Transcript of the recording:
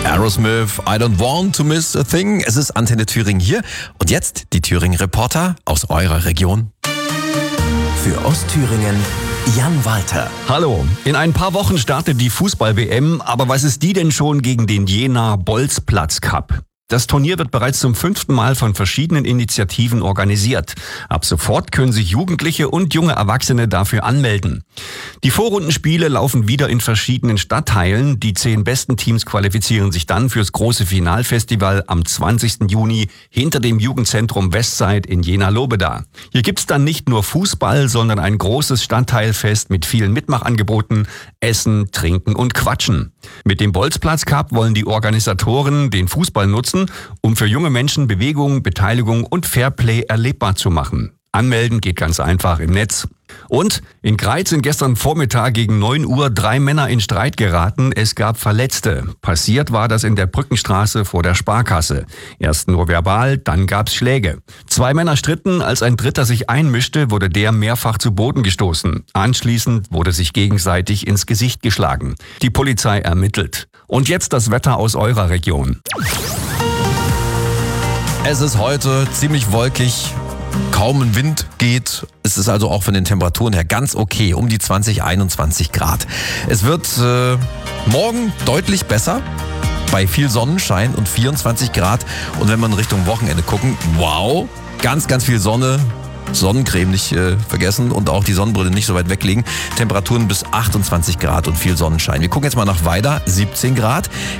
Aerosmith, I don't want to miss a thing. Es ist Antenne Thüringen hier. Und jetzt die Thüringen-Reporter aus eurer Region. Für Ostthüringen Jan Walter. Hallo, in ein paar Wochen startet die Fußball-WM, aber was ist die denn schon gegen den Jena Bolzplatz Cup? Das Turnier wird bereits zum 5. Mal von verschiedenen Initiativen organisiert. Ab sofort können sich Jugendliche und junge Erwachsene dafür anmelden. Die Vorrundenspiele laufen wieder in verschiedenen Stadtteilen. Die 10 besten Teams qualifizieren sich dann fürs große Finalfestival am 20. Juni hinter dem Jugendzentrum Westside in Jena-Lobeda. Hier gibt's dann nicht nur Fußball, sondern ein großes Stadtteilfest mit vielen Mitmachangeboten, Essen, Trinken und Quatschen. Mit dem Bolzplatz Cup wollen die Organisatoren den Fußball nutzen, um für junge Menschen Bewegung, Beteiligung und Fairplay erlebbar zu machen. Anmelden geht ganz einfach im Netz. Und in Greiz sind gestern Vormittag gegen 9 Uhr 3 Männer in Streit geraten. Es gab Verletzte. Passiert war das in der Brückenstraße vor der Sparkasse. Erst nur verbal, dann gab's Schläge. 2 Männer stritten, als ein dritter sich einmischte, wurde der mehrfach zu Boden gestoßen. Anschließend wurde sich gegenseitig ins Gesicht geschlagen. Die Polizei ermittelt. Und jetzt das Wetter aus eurer Region. Es ist heute ziemlich wolkig. Kaum ein Wind geht. Es ist also auch von den Temperaturen her ganz okay, um die 20, 21 Grad. Es wird morgen deutlich besser, bei viel Sonnenschein und 24 Grad. Und wenn wir in Richtung Wochenende gucken, wow, ganz, ganz viel Sonne. Sonnencreme nicht vergessen und auch die Sonnenbrille nicht so weit weglegen. Temperaturen bis 28 Grad und viel Sonnenschein. Wir gucken jetzt mal nach Weida, 17 Grad.